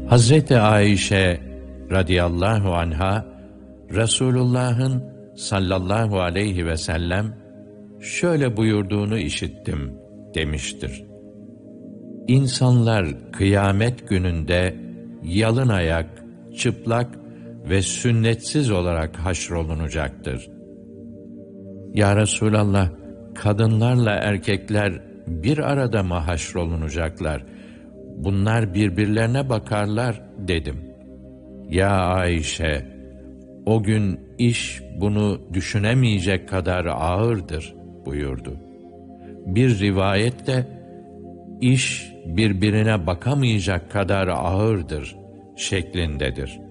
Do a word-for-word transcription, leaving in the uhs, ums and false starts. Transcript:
Hazreti Ayşe radıyallahu anha, Resulullah'ın sallallahu aleyhi ve sellem şöyle buyurduğunu işittim demiştir. İnsanlar kıyamet gününde yalın ayak, çıplak ve sünnetsiz olarak haşrolunacaktır. Ya Resulallah, kadınlarla erkekler bir arada mı haşrolunacaklar? Bunlar birbirlerine bakarlar dedim. Ya Ayşe, o gün iş bunu düşünemeyecek kadar ağırdır buyurdu. Bir rivayette iş birbirine bakamayacak kadar ağırdır şeklindedir.